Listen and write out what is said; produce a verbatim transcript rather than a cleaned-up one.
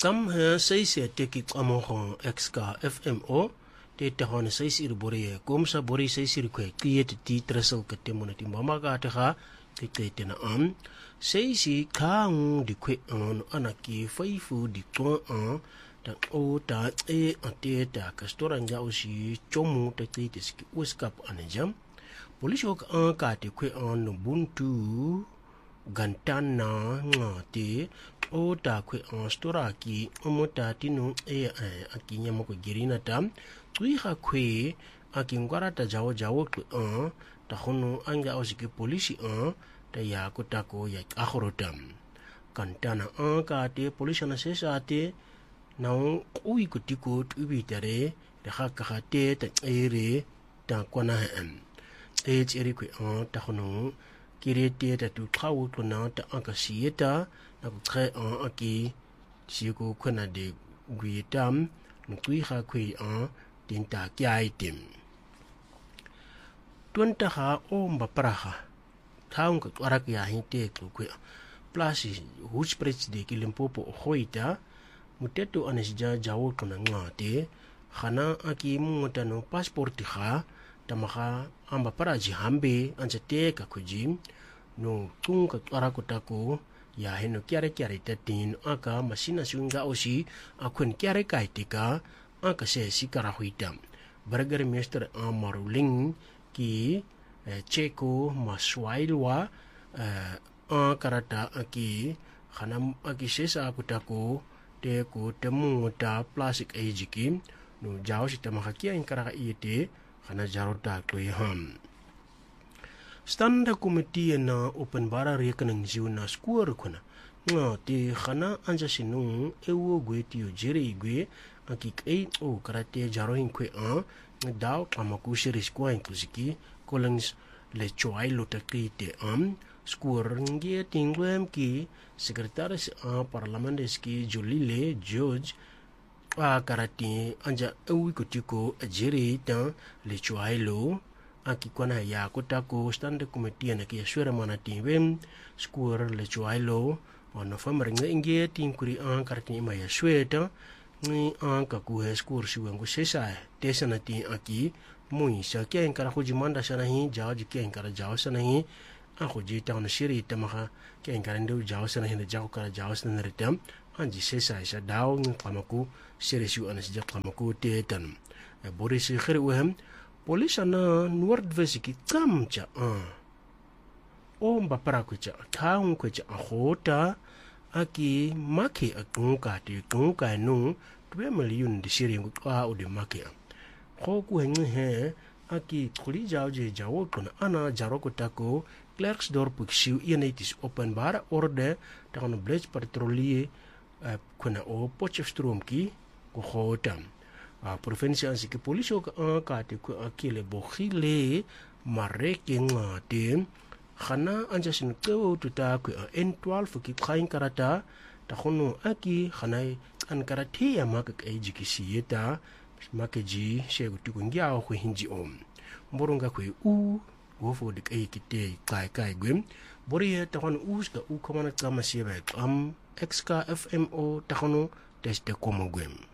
Tam he saisi teki amo hong X K F M O te te hone saisi ir bori kom sa bori saisi ir kwe kiye te ti tresel ke te mona ti mama ka te ha te te te na am saisi kaung di kwe on anaki faifu di tuan an ta o ta e ate ta kastora nga osi chomu te te te ski uskap anejam polisi ok an ka te kwe on buntu gantana nga te o ta kwe an stora ki omota tinu e aki nyamo ko girina tam tui ha kwe aki ngwara ta jawo jawo kwe an ta hono anga osiki polisi an ta ya ko ta ko ya akhorotam gantana an ka te polisi na sesa te na ui ko tiko tubi tare de ha ka te ta ere ta kwana em e tsere kwe an ta hono kirete ta tu thawu to na ta aka sieta na ku kre an aki si ko khona de guitam no tui kha khui an tin ta kyai tim tun ta ha o mba praha thaung ko arak ya hin te ko kwe plus huch prech de ki limpopo hoita muteto anesja jawo to na ngate khana aki mungota no passport kha tamaha amba paraji hambe anje te ka kujim no tunga arakota ko ya heno kyare kyare tatin aka masina sunga osi akun kyare kaitika aka se sikara huitam burger meester amaruling ki cheko maswailwa akarata aki khanam aki sesa akutako te ko temu ta plastic ejiki no jawo sitama hakia inkara iete khana jarota ko ham Standa komite na openbare rekening jiu na skoor kuna nga te khana anja sinu ewo gwe ti jere gwe akik e o karate jaro hin kwe a daw amaku shiris kwa inkusiki kolings le choai lotakite am skoor ngie tingwem ki sekretaris a parlamentes ki Jolile George a karate anja ewi kutiko jere ta le choai lo aki kwana ya kotako stande komite na ki swera mana tiwem skoor le choilo ono famringa inge tinkuri an karti ma ya sweta ni an ka ku he skoor siwangu sesa tesana ti aki mui sa ke en kara khoji manda sana hi jaw ji ke en kara jaw sana hi a khoji ta on shiri tamaha ke en kara ndu jaw sana hi jaw kara jaw sana ritam anji sesa isa daw ni pamaku shiri su anas ja pamaku te tan e boris khir wehem Polisi na nuardvesi ki kamcha ah o mbapara kucha taung kucha ahota aki maki akunka te kunka no twe million de shiringu kwa o de maki ko ku hengi he aki khuli jaw je jawo kuna ana jaroko tako Klerksdorp xiu ienitis openbare orde dan blitz patrollie kuna o Potchefstroom ki ko hotam a provinsie ansi ke polisi ook ka te ko akile bogile mareke ngate khana anja sin ko tuta ko N twaalf ki khain karata ta khono aki khanai an karate ya mak ka ejiki sieta makeji shegu tukungia ko hinji om boronga ko u wofo de kai kite kai kai gwem boriye ta khono us ka u komana kama siba am X K F M O ta khono teste komo gwem